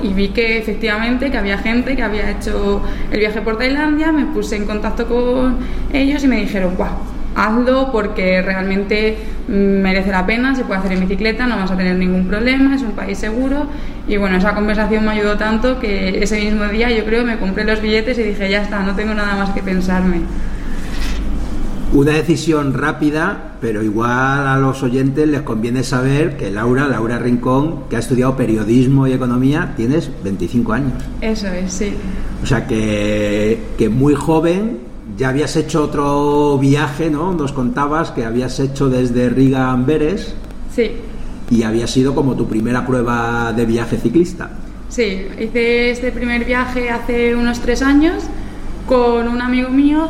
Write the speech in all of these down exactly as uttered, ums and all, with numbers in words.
y vi que efectivamente que había gente que había hecho el viaje por Tailandia. Me puse en contacto con ellos y me dijeron, ¡guau! Hazlo porque realmente merece la pena, se puede hacer en bicicleta, no vas a tener ningún problema, es un país seguro. Y bueno, esa conversación me ayudó tanto que ese mismo día yo creo me compré los billetes y dije, ya está, no tengo nada más que pensarme. Una decisión rápida, pero igual a los oyentes les conviene saber que Laura, Laura Rincón, que ha estudiado periodismo y economía, tienes veinticinco años. Eso es, sí. O sea que, que muy joven. Ya habías hecho otro viaje, ¿no? Nos contabas que habías hecho desde Riga a Amberes. Sí. Y había sido como tu primera prueba de viaje ciclista. Sí, hice este primer viaje hace unos tres años con un amigo mío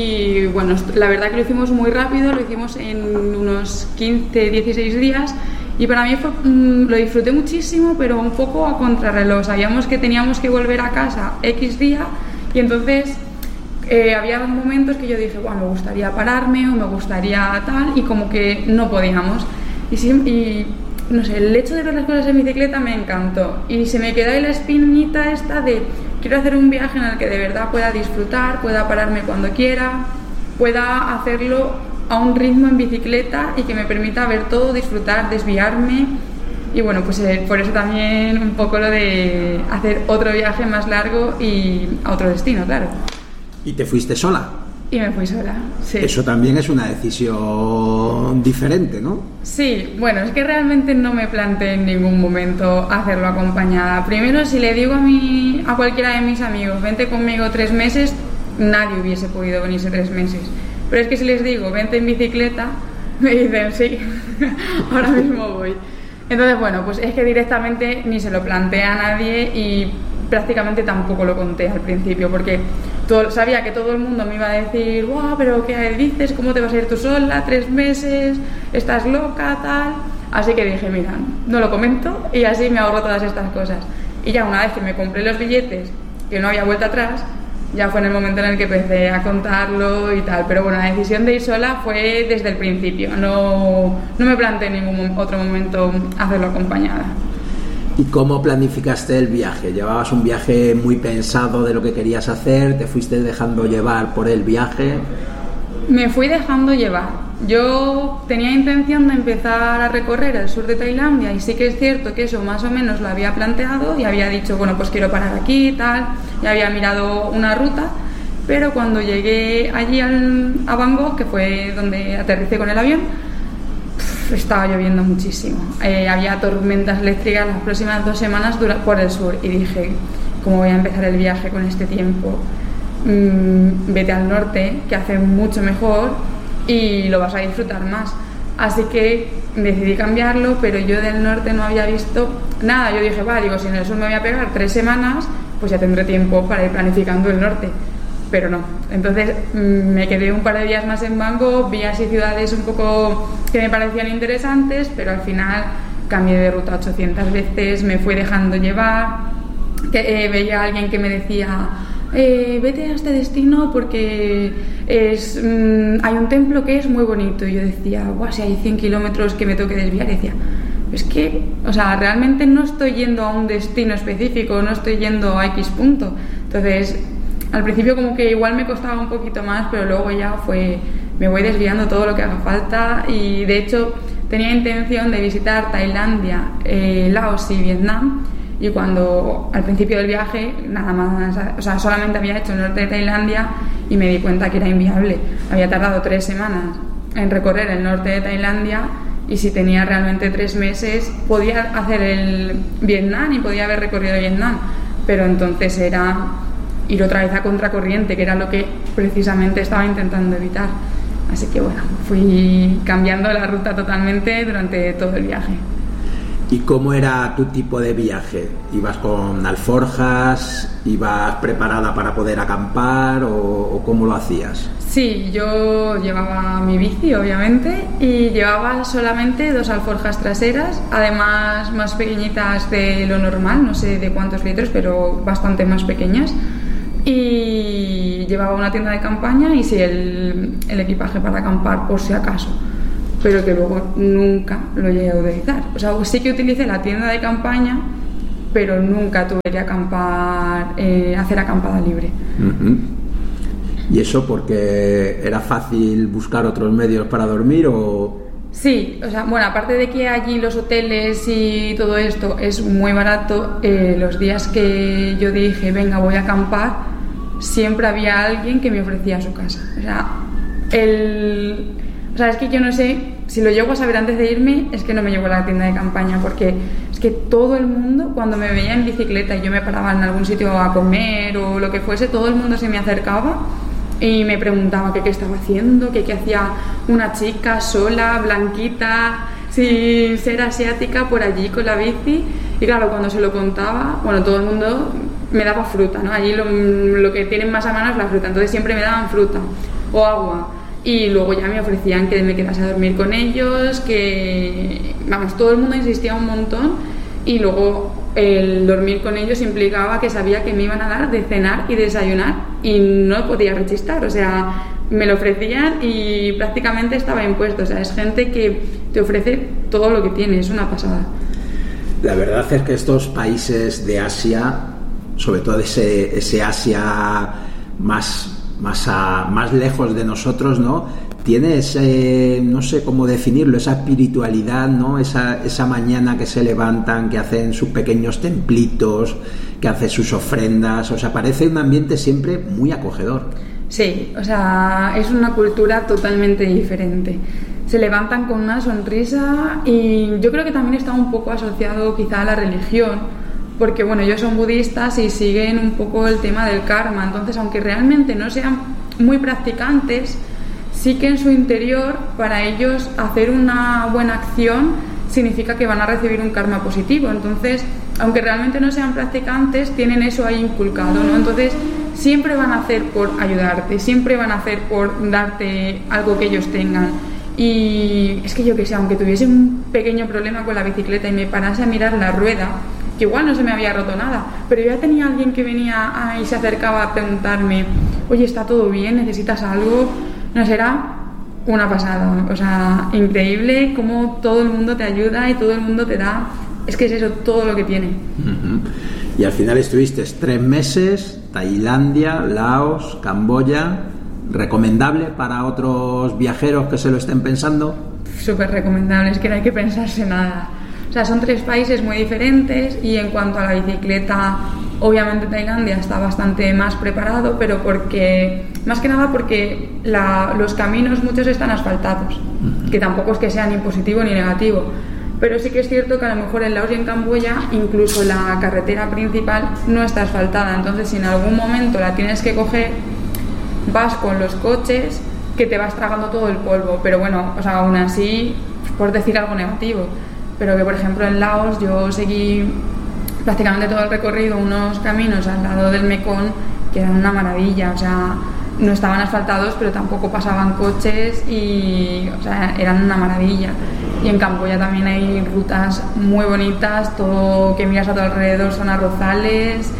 y bueno, la verdad que lo hicimos muy rápido, lo hicimos en unos quince, dieciséis días y para mí fue, mmm, lo disfruté muchísimo, pero un poco a contrarreloj. Sabíamos que teníamos que volver a casa X día y entonces... Eh, había momentos que yo dije, bueno, me gustaría pararme o me gustaría tal, y como que no podíamos. Y, sí, y no sé, el hecho de ver las cosas en bicicleta me encantó. Y se me quedó ahí la espinita esta de quiero hacer un viaje en el que de verdad pueda disfrutar, pueda pararme cuando quiera, pueda hacerlo a un ritmo en bicicleta y que me permita ver todo, disfrutar, desviarme. Y bueno, pues eh, por eso también un poco lo de hacer otro viaje más largo y a otro destino, claro. ¿Y te fuiste sola? Y me fui sola, sí. Eso también es una decisión diferente, ¿no? Sí, bueno, es que realmente no me planteé en ningún momento hacerlo acompañada. Primero, si le digo a, mi, a cualquiera de mis amigos, vente conmigo tres meses, nadie hubiese podido venirse tres meses. Pero es que si les digo, vente en bicicleta, me dicen, sí, ahora mismo voy. Entonces, bueno, pues es que directamente ni se lo planteé a nadie y prácticamente tampoco lo conté al principio, porque todo, sabía que todo el mundo me iba a decir, guau, pero ¿qué dices? ¿Cómo te vas a ir tú sola? ¿Tres meses? ¿Estás loca? Tal. Así que dije, mira, no lo comento y así me ahorro todas estas cosas. Y ya una vez que me compré los billetes, que no había vuelta atrás, ya fue en el momento en el que empecé a contarlo y tal. Pero bueno, la decisión de ir sola fue desde el principio, no, no me planteé en ningún otro momento hacerlo acompañada. ¿Y cómo planificaste el viaje? ¿Llevabas un viaje muy pensado de lo que querías hacer? ¿Te fuiste dejando llevar por el viaje? Me fui dejando llevar. Yo tenía intención de empezar a recorrer el sur de Tailandia y sí que es cierto que eso más o menos lo había planteado y había dicho, bueno, pues quiero parar aquí y tal, y había mirado una ruta, pero cuando llegué allí al, a Bangkok, que fue donde aterricé con el avión, estaba lloviendo muchísimo, eh, había tormentas eléctricas las próximas dos semanas dura, por el sur y dije, ¿cómo voy a empezar el viaje con este tiempo? Mm, vete al norte, que hace mucho mejor y lo vas a disfrutar más. Así que decidí cambiarlo, pero yo del norte no había visto nada. Yo dije, va, digo, si en el sur me voy a pegar tres semanas, pues ya tendré tiempo para ir planificando el norte. Pero no, entonces me quedé un par de días más en Bangkok, vi así ciudades un poco que me parecían interesantes, pero al final cambié de ruta ochocientas veces, me fui dejando llevar, que, eh, veía a alguien que me decía, eh, vete a este destino porque es, mmm, hay un templo que es muy bonito, y yo decía, guau, si hay cien kilómetros que me tengo que desviar, y decía, es que, o sea, realmente no estoy yendo a un destino específico, no estoy yendo a X punto, entonces... Al principio como que igual me costaba un poquito más, pero luego ya fue, me voy desviando todo lo que haga falta y de hecho tenía intención de visitar Tailandia, eh, Laos y Vietnam y cuando al principio del viaje nada más, o sea, solamente había hecho el norte de Tailandia y me di cuenta que era inviable. Había tardado tres semanas en recorrer el norte de Tailandia y si tenía realmente tres meses podía hacer el Vietnam y podía haber recorrido Vietnam, pero entonces era... ir otra vez a contracorriente, que era lo que precisamente estaba intentando evitar. Así que bueno, fui cambiando la ruta totalmente durante todo el viaje. ¿Y cómo era tu tipo de viaje? ¿Ibas con alforjas? ¿Ibas preparada para poder acampar? ¿O, o cómo lo hacías? Sí, yo llevaba mi bici, obviamente, y llevaba solamente dos alforjas traseras, además más pequeñitas de lo normal, no sé de cuántos litros, pero bastante más pequeñas. Y llevaba una tienda de campaña y sí, el, el equipaje para acampar por si acaso, pero que luego nunca lo llegué a utilizar. O sea, sí que utilicé la tienda de campaña, pero nunca tuve que acampar, eh, hacer acampada libre. Uh-huh. ¿Y eso porque era fácil buscar otros medios para dormir o...? Sí, o sea, bueno, aparte de que allí los hoteles y todo esto es muy barato, eh, los días que yo dije, venga, voy a acampar, siempre había alguien que me ofrecía su casa. O sea, el... o sea, es que yo no sé, si lo llego a saber antes de irme, es que no me llevo a la tienda de campaña, porque es que todo el mundo, cuando me veía en bicicleta y yo me paraba en algún sitio a comer o lo que fuese, todo el mundo se me acercaba y me preguntaba que qué estaba haciendo, que qué hacía una chica sola, blanquita, sin ser asiática, por allí con la bici. Y claro, cuando se lo contaba, bueno, todo el mundo me daba fruta, ¿no? Allí lo, lo que tienen más a mano es la fruta, entonces siempre me daban fruta o agua. Y luego ya me ofrecían que me quedase a dormir con ellos, que... vamos, todo el mundo insistía un montón. Y luego el dormir con ellos implicaba que sabía que me iban a dar de cenar y desayunar y no podía rechistar, o sea, me lo ofrecían y prácticamente estaba impuesto. O sea, es gente que te ofrece todo lo que tiene, es una pasada. La verdad es que estos países de Asia, sobre todo ese, ese Asia más, más, a, más lejos de nosotros, ¿no? Tiene ese, no sé cómo definirlo, esa espiritualidad, ¿no? Esa, esa mañana que se levantan, que hacen sus pequeños templitos, que hacen sus ofrendas, o sea, parece un ambiente siempre muy acogedor. Sí, o sea, es una cultura totalmente diferente. Se levantan con una sonrisa y yo creo que también está un poco asociado quizá a la religión, porque bueno, ellos son budistas y siguen un poco el tema del karma, entonces aunque realmente no sean muy practicantes, sí que en su interior, para ellos, hacer una buena acción significa que van a recibir un karma positivo. Entonces, aunque realmente no sean practicantes, tienen eso ahí inculcado, ¿no? Entonces, siempre van a hacer por ayudarte, siempre van a hacer por darte algo que ellos tengan. Y es que yo que sé, aunque tuviese un pequeño problema con la bicicleta y me parase a mirar la rueda, que igual no se me había roto nada, pero yo ya tenía alguien que venía y se acercaba a preguntarme, oye, ¿está todo bien? ¿Necesitas algo? No, será una pasada, o sea, increíble cómo todo el mundo te ayuda y todo el mundo te da, es que es eso, todo lo que tiene. Uh-huh. Y al final estuviste tres meses, Tailandia, Laos, Camboya, ¿recomendable para otros viajeros que se lo estén pensando? Súper recomendable, es que no hay que pensarse nada. O sea, son tres países muy diferentes y en cuanto a la bicicleta, obviamente Tailandia está bastante más preparado, pero porque, más que nada porque la, los caminos muchos están asfaltados, uh-huh. que tampoco es que sea ni positivo ni negativo, pero sí que es cierto que a lo mejor en Laos y en Camboya incluso la carretera principal no está asfaltada, entonces si en algún momento la tienes que coger, vas con los coches que te vas tragando todo el polvo, pero bueno, o sea, aún así, por decir algo negativo, pero que por ejemplo en Laos yo seguí prácticamente todo el recorrido unos caminos al lado del Mekong que eran una maravilla, o sea, no estaban asfaltados pero tampoco pasaban coches y, o sea, eran una maravilla. Y en Camboya también hay rutas muy bonitas, todo que miras a tu alrededor son arrozales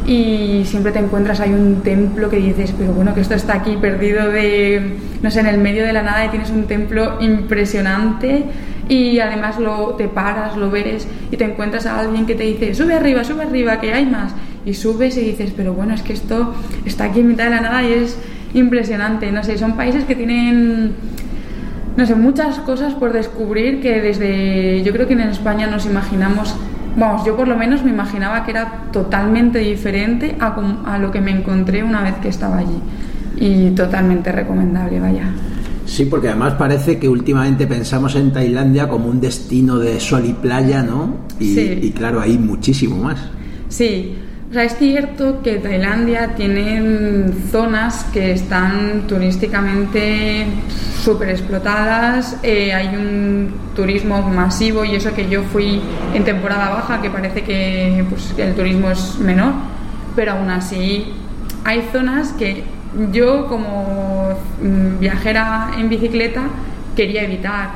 y siempre te encuentras ahí un templo que dices, pero bueno, que esto está aquí perdido de, no sé, en el medio de la nada y tienes un templo impresionante. Y además lo, te paras, lo ves y te encuentras a alguien que te dice, sube arriba, sube arriba, que hay más. Y subes y dices, pero bueno, es que esto está aquí en mitad de la nada y es impresionante. No sé, son países que tienen, no sé, muchas cosas por descubrir que desde, yo creo que en España nos imaginamos, vamos, yo por lo menos me imaginaba que era totalmente diferente a, a lo que me encontré una vez que estaba allí. Y totalmente recomendable, vaya. Sí, porque además parece que últimamente pensamos en Tailandia como un destino de sol y playa, ¿no? Y, sí. y claro, hay muchísimo más. Sí, o sea, es cierto que Tailandia tiene zonas que están turísticamente súper explotadas, eh, hay un turismo masivo y eso que yo fui en temporada baja, que parece que pues, el turismo es menor, pero aún así hay zonas que yo como viajera en bicicleta quería evitar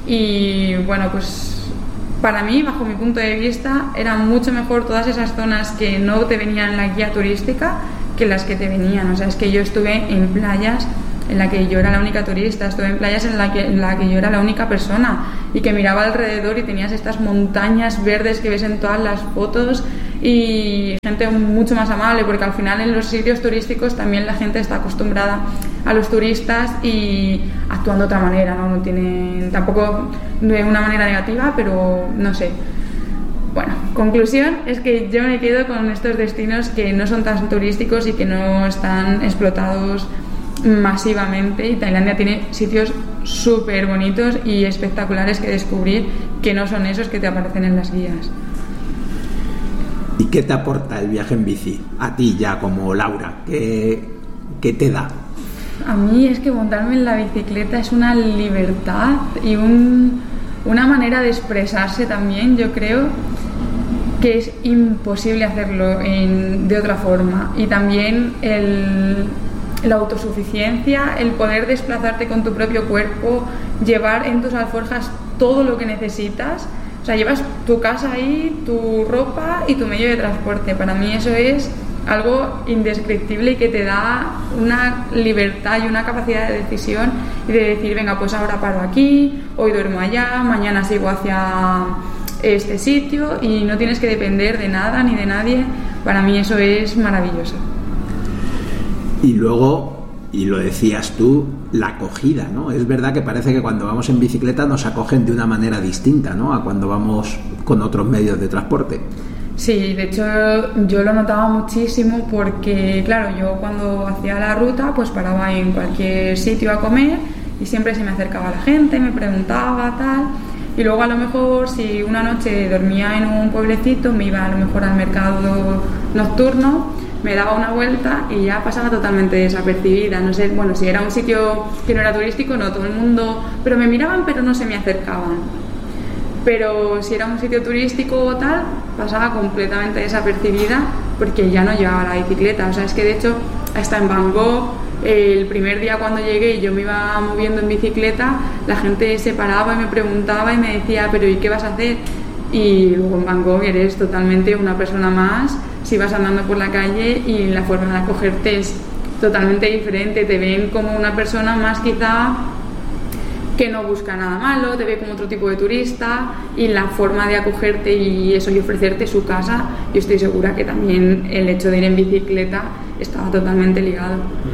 y bueno, pues para mí, bajo mi punto de vista, eran mucho mejor todas esas zonas que no te venían en la guía turística que las que te venían. O sea, es que yo estuve en playas en la que yo era la única turista, estuve en playas en la que, en la que yo era la única persona y que miraba alrededor y tenías estas montañas verdes que ves en todas las fotos y gente mucho más amable, porque al final en los sitios turísticos también la gente está acostumbrada a los turistas y actúan de otra manera, ¿no? No tienen, tampoco de una manera negativa, pero no sé. Bueno, conclusión es que yo me quedo con estos destinos que no son tan turísticos y que no están explotados masivamente, y Tailandia tiene sitios súper bonitos y espectaculares que descubrir, que no son esos que te aparecen en las guías. ¿Y qué te aporta el viaje en bici? A ti ya como Laura, ¿qué, qué te da? A mí es que montarme en la bicicleta es una libertad y un, una manera de expresarse también. Yo creo que es imposible hacerlo en, de otra forma. Y también el, la autosuficiencia, el poder desplazarte con tu propio cuerpo, llevar en tus alforjas todo lo que necesitas. O sea, llevas tu casa ahí, tu ropa y tu medio de transporte. Para mí eso es algo indescriptible y que te da una libertad y una capacidad de decisión y de decir, venga, pues ahora paro aquí, hoy duermo allá, mañana sigo hacia este sitio, y no tienes que depender de nada ni de nadie. Para mí eso es maravilloso. Y luego, y lo decías tú, la acogida, ¿no? Es verdad que parece que cuando vamos en bicicleta nos acogen de una manera distinta, ¿no?, a cuando vamos con otros medios de transporte. Sí, de hecho yo lo notaba muchísimo porque, claro, yo cuando hacía la ruta pues paraba en cualquier sitio a comer y siempre se me acercaba la gente, me preguntaba, tal, y luego a lo mejor si una noche dormía en un pueblecito, me iba a lo mejor al mercado nocturno, me daba una vuelta y ya pasaba totalmente desapercibida. No sé, bueno, si era un sitio que no era turístico, no, todo el mundo, pero me miraban pero no se me acercaban. Pero si era un sitio turístico o tal, pasaba completamente desapercibida porque ya no llevaba la bicicleta. O sea, es que de hecho hasta en Bangkok, el primer día cuando llegué y yo me iba moviendo en bicicleta, la gente se paraba y me preguntaba y me decía, pero ¿y qué vas a hacer? Y luego en Bangkok eres totalmente una persona más si vas andando por la calle, y la forma de acogerte es totalmente diferente. Te ven como una persona más quizá que no busca nada malo, te ve como otro tipo de turista, y la forma de acogerte y eso y ofrecerte su casa, yo estoy segura que también el hecho de ir en bicicleta estaba totalmente ligado.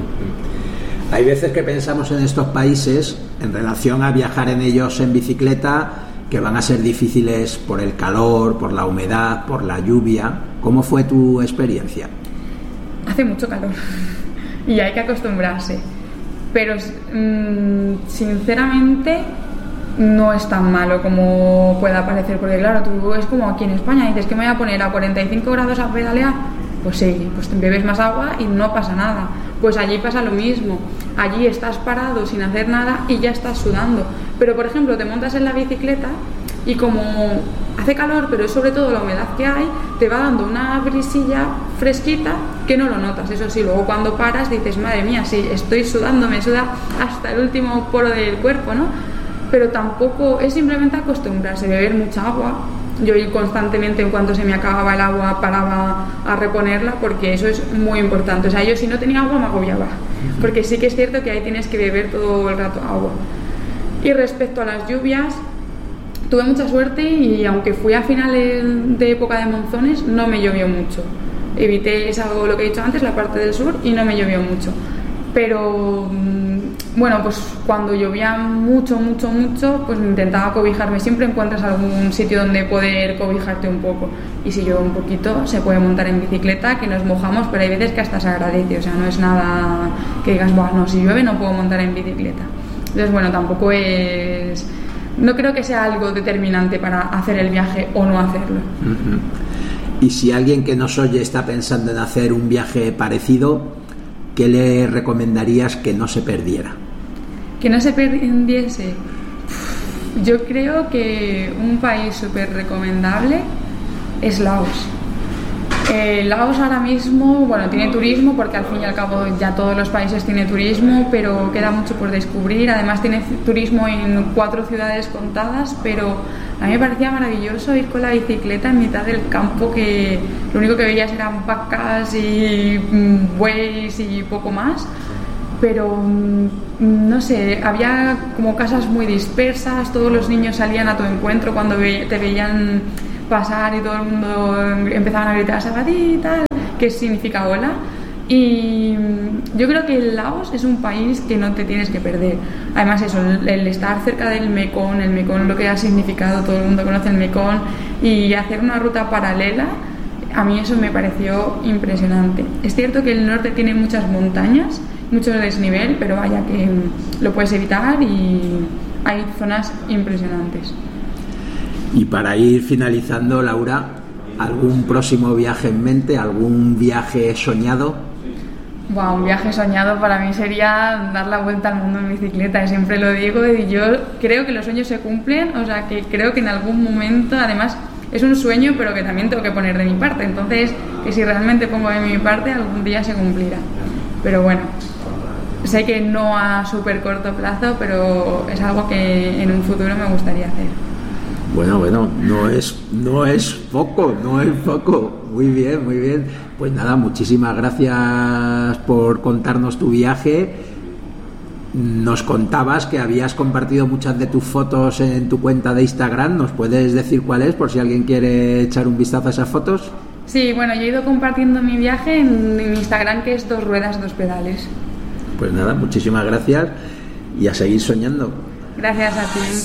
Hay veces que pensamos en estos países en relación a viajar en ellos en bicicleta que van a ser difíciles por el calor, por la humedad, por la lluvia. ¿Cómo fue tu experiencia? Hace mucho calor y hay que acostumbrarse, pero mmm, sinceramente no es tan malo como pueda parecer, porque claro, tú es como aquí en España, dices que me voy a poner a cuarenta y cinco grados a pedalear, pues sí, pues te bebes más agua y no pasa nada. Pues allí pasa lo mismo, allí estás parado sin hacer nada y ya estás sudando. Pero por ejemplo te montas en la bicicleta y como hace calor, pero es sobre todo la humedad que hay, te va dando una brisilla fresquita que no lo notas. Eso sí, luego cuando paras dices, madre mía, sí, estoy sudando, me suda hasta el último poro del cuerpo, ¿no? Pero tampoco, es simplemente acostumbrarse, beber mucha agua. Yo constantemente, en cuanto se me acababa el agua, paraba a reponerla, porque eso es muy importante. O sea, yo si no tenía agua me agobiaba, porque sí que es cierto que ahí tienes que beber todo el rato agua. Y respecto a las lluvias, tuve mucha suerte y aunque fui a finales de época de monzones, no me llovió mucho. Evité, es algo lo que he dicho antes, la parte del sur, y no me llovió mucho. Pero bueno, pues cuando llovía mucho, mucho, mucho, pues intentaba cobijarme. Siempre encuentras algún sitio donde poder cobijarte un poco. Y si llueve un poquito, se puede montar en bicicleta, que nos mojamos, pero hay veces que hasta se agradece. O sea, no es nada que digas, bueno, no, si llueve no puedo montar en bicicleta. Entonces, bueno, tampoco es... No creo que sea algo determinante para hacer el viaje o no hacerlo. Uh-huh. Y si alguien que nos oye está pensando en hacer un viaje parecido, ¿qué le recomendarías que no se perdiera? Que no se perdiese. Yo creo que un país súper recomendable es Laos. Eh, Laos ahora mismo, bueno, tiene turismo, porque al fin y al cabo ya todos los países tienen turismo, pero queda mucho por descubrir. Además tiene turismo en cuatro ciudades contadas, pero a mí me parecía maravilloso ir con la bicicleta en mitad del campo, que lo único que veías eran vacas y bueyes y poco más. pero no sé, había como casas muy dispersas, todos los niños salían a tu encuentro cuando ve, te veían pasar y todo el mundo empezaban a gritar Sabadí y tal, que significa hola. Y yo creo que Laos es un país que no te tienes que perder. Además eso, el, el estar cerca del Mekong, el Mekong lo que ha significado, todo el mundo conoce el Mekong, y hacer una ruta paralela, a mí eso me pareció impresionante. Es cierto que el norte tiene muchas montañas, mucho desnivel, pero vaya que lo puedes evitar y hay zonas impresionantes. Y para ir finalizando, Laura, ¿algún próximo viaje en mente? ¿Algún viaje soñado? Wow, un viaje soñado para mí sería dar la vuelta al mundo en bicicleta, siempre lo digo, y yo creo que los sueños se cumplen, o sea que creo que en algún momento, además es un sueño pero que también tengo que poner de mi parte, entonces que si realmente pongo de mi parte algún día se cumplirá. Pero bueno, sé que no a súper corto plazo, pero es algo que en un futuro me gustaría hacer. Bueno, bueno, no es, no es poco, no es poco. Muy bien, muy bien. Pues nada, muchísimas gracias por contarnos tu viaje. Nos contabas que habías compartido muchas de tus fotos en tu cuenta de Instagram. ¿Nos puedes decir cuál es, por si alguien quiere echar un vistazo a esas fotos? Sí, bueno, yo he ido compartiendo mi viaje en, en Instagram, que es dos ruedas, dos pedales. Pues nada, muchísimas gracias y a seguir soñando. Gracias a ti.